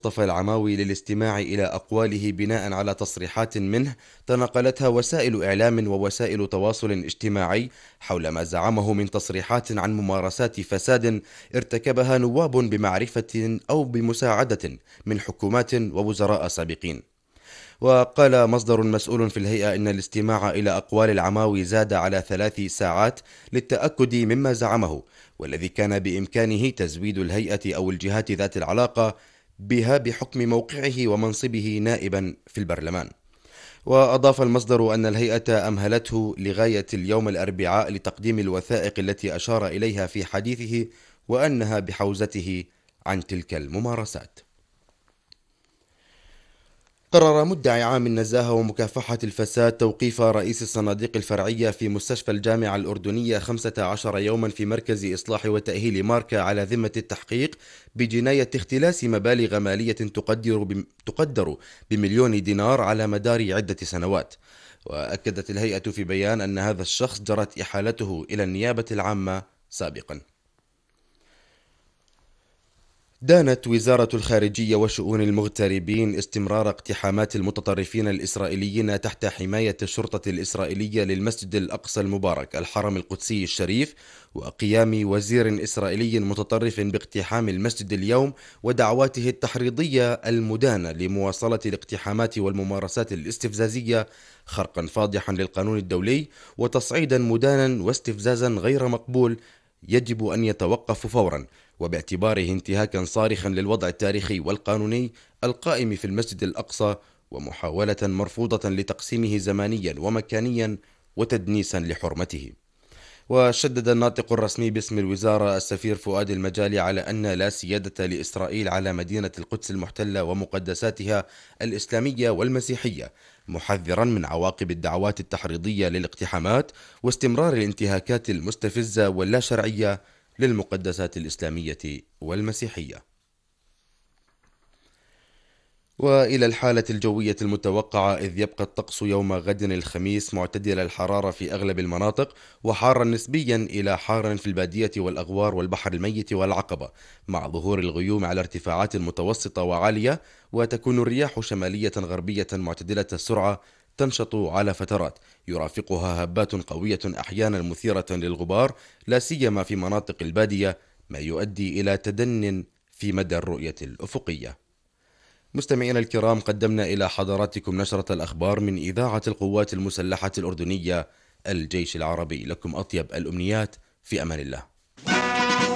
طفى العماوي للاستماع إلى أقواله بناء على تصريحات منه تناقلتها وسائل إعلام ووسائل تواصل اجتماعي حول ما زعمه من تصريحات عن ممارسات فساد ارتكبها نواب بمعرفة أو بمساعدة من حكومات ووزراء سابقين. وقال مصدر مسؤول في الهيئة إن الاستماع إلى أقوال العماوي زاد على 3 ساعات للتأكد مما زعمه، والذي كان بإمكانه تزويد الهيئة أو الجهات ذات العلاقة بها بحكم موقعه ومنصبه نائبا في البرلمان. وأضاف المصدر أن الهيئة أمهلته لغاية اليوم الأربعاء لتقديم الوثائق التي أشار إليها في حديثه، وأنها بحوزته عن تلك الممارسات. قرر مدعي عام النزاهة ومكافحة الفساد توقيف رئيس الصناديق الفرعية في مستشفى الجامعة الأردنية 15 يوما في مركز إصلاح وتأهيل ماركا على ذمة التحقيق بجناية اختلاس مبالغ مالية تقدر بمليون دينار على مدار عدة سنوات. وأكدت الهيئة في بيان أن هذا الشخص جرت إحالته إلى النيابة العامة سابقا. دانت وزارة الخارجية وشؤون المغتربين استمرار اقتحامات المتطرفين الإسرائيليين تحت حماية الشرطة الإسرائيلية للمسجد الأقصى المبارك الحرم القدسي الشريف، وقيام وزير إسرائيلي متطرف باقتحام المسجد اليوم ودعواته التحريضية المدانة لمواصلة الاقتحامات والممارسات الاستفزازية خرقا فاضحا للقانون الدولي وتصعيدا مدانا واستفزازا غير مقبول يجب أن يتوقف فورا، وباعتباره انتهاكا صارخا للوضع التاريخي والقانوني القائم في المسجد الأقصى ومحاولة مرفوضة لتقسيمه زمانيا ومكانيا وتدنيسا لحرمته. وشدد الناطق الرسمي باسم الوزارة السفير فؤاد المجالي على أن لا سيادة لإسرائيل على مدينة القدس المحتلة ومقدساتها الإسلامية والمسيحية، محذرا من عواقب الدعوات التحريضية للاقتحامات واستمرار الانتهاكات المستفزة واللا شرعية للمقدسات الإسلامية والمسيحية. وإلى الحالة الجوية المتوقعة، إذ يبقى الطقس يوم غد الخميس معتدل الحرارة في أغلب المناطق، وحارا نسبيا إلى حار في البادية والأغوار والبحر الميت والعقبة، مع ظهور الغيوم على ارتفاعات متوسطة وعالية. وتكون الرياح شمالية غربية معتدلة السرعة تنشط على فترات، يرافقها هبات قوية أحيانا مثيرة للغبار لا سيما في مناطق البادية، ما يؤدي إلى تدن في مدى الرؤية الأفقية. مستمعينا الكرام، قدمنا إلى حضراتكم نشرة الأخبار من إذاعة القوات المسلحة الأردنية الجيش العربي. لكم أطيب الأمنيات، في أمان الله.